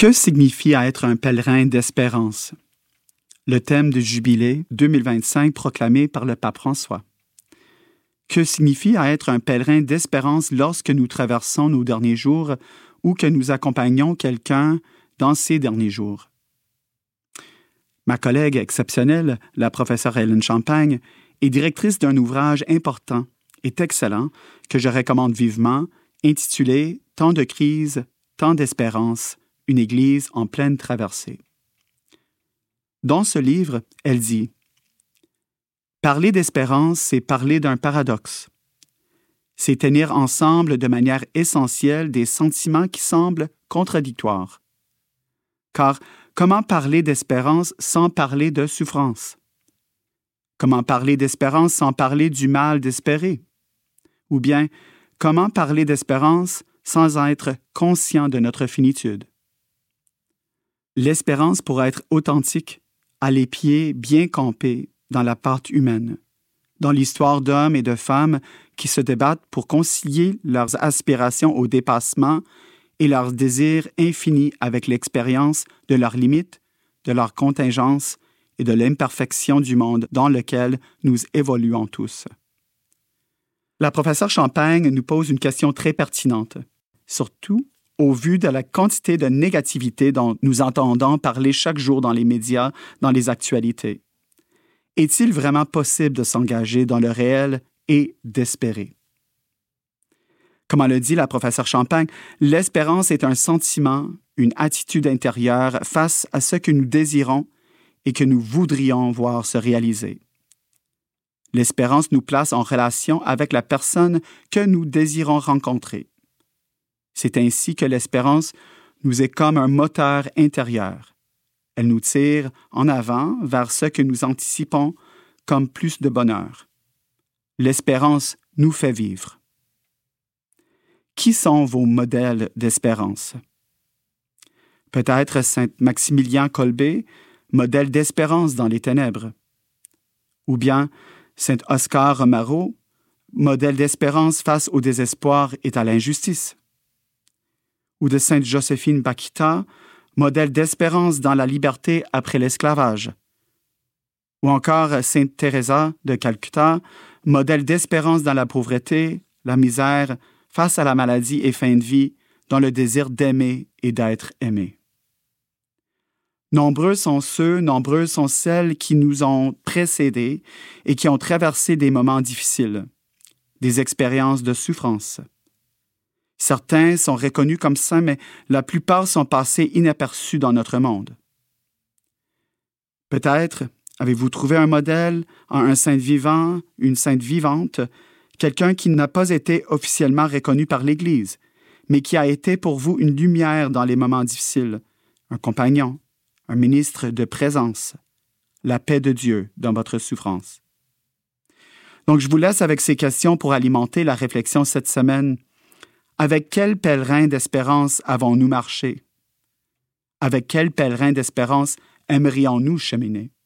Que signifie être un pèlerin d'espérance? Le thème du Jubilé 2025 proclamé par le pape François. Que signifie être un pèlerin d'espérance lorsque nous traversons nos derniers jours ou que nous accompagnons quelqu'un dans ses derniers jours? Ma collègue exceptionnelle, la professeure Hélène Champagne, est directrice d'un ouvrage important et excellent que je recommande vivement, intitulé « Temps de crise, temps d'espérance, une Église en pleine traversée ». Dans ce livre, elle dit « Parler d'espérance, c'est parler d'un paradoxe. C'est tenir ensemble de manière essentielle des sentiments qui semblent contradictoires. Car comment parler d'espérance sans parler de souffrance? Comment parler d'espérance sans parler du mal d'espérer? Ou bien, comment parler d'espérance sans être conscient de notre finitude? L'espérance, pour être authentique, a les pieds bien campés dans la part humaine, dans l'histoire d'hommes et de femmes qui se débattent pour concilier leurs aspirations au dépassement et leurs désirs infinis avec l'expérience de leurs limites, de leurs contingences et de l'imperfection du monde dans lequel nous évoluons tous. La professeure Champagne nous pose une question très pertinente, surtout au vu de la quantité de négativité dont nous entendons parler chaque jour dans les médias, dans les actualités. Est-il vraiment possible de s'engager dans le réel et d'espérer? Comme le dit la professeure Champagne, l'espérance est un sentiment, une attitude intérieure face à ce que nous désirons et que nous voudrions voir se réaliser. L'espérance nous place en relation avec la personne que nous désirons rencontrer. C'est ainsi que l'espérance nous est comme un moteur intérieur. Elle nous tire en avant vers ce que nous anticipons comme plus de bonheur. L'espérance nous fait vivre. Qui sont vos modèles d'espérance? Peut-être Saint Maximilien Kolbe, modèle d'espérance dans les ténèbres. Ou bien Saint Oscar Romero, modèle d'espérance face au désespoir et à l'injustice. Ou de Sainte Joséphine Bakhita, modèle d'espérance dans la liberté après l'esclavage. Ou encore Sainte Teresa de Calcutta, modèle d'espérance dans la pauvreté, la misère, face à la maladie et fin de vie, dans le désir d'aimer et d'être aimé. Nombreux sont ceux, nombreuses sont celles qui nous ont précédés et qui ont traversé des moments difficiles, des expériences de souffrance. Certains sont reconnus comme saints, mais la plupart sont passés inaperçus dans notre monde. Peut-être avez-vous trouvé un modèle en un saint vivant, une sainte vivante, quelqu'un qui n'a pas été officiellement reconnu par l'Église, mais qui a été pour vous une lumière dans les moments difficiles, un compagnon, un ministre de présence, la paix de Dieu dans votre souffrance. Donc, je vous laisse avec ces questions pour alimenter la réflexion cette semaine. Avec quel pèlerin d'espérance avons-nous marché? Avec quel pèlerin d'espérance aimerions-nous cheminer?